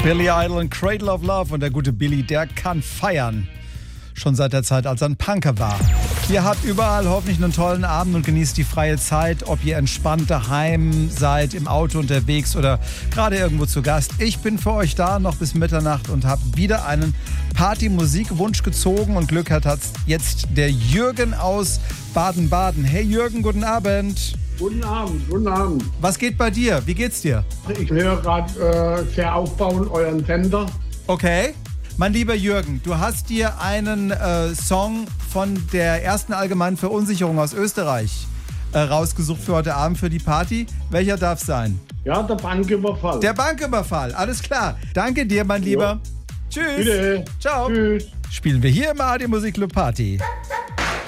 Billy Idol und Cradle of Love. Und der gute Billy, der kann feiern. Schon seit der Zeit, als er ein Punker war. Ihr habt überall hoffentlich einen tollen Abend und genießt die freie Zeit, ob ihr entspannt daheim seid, im Auto unterwegs oder gerade irgendwo zu Gast. Ich bin für euch da noch bis Mitternacht und habe wieder einen Party-Musikwunsch gezogen und Glück hat jetzt der Jürgen aus Baden-Baden. Hey Jürgen, guten Abend. Guten Abend, guten Abend. Was geht bei dir? Wie geht's dir? Ich höre gerade sehr aufbauend euren Sender. Okay. Mein lieber Jürgen, du hast dir einen Song von der ersten allgemeinen Verunsicherung aus Österreich rausgesucht für heute Abend für die Party. Welcher darf es sein? Ja, der Banküberfall. Der Banküberfall, alles klar. Danke dir, mein Lieber. Tschüss. Bitte. Ciao. Tschüss. Spielen wir hier im ARD Musikclub Party.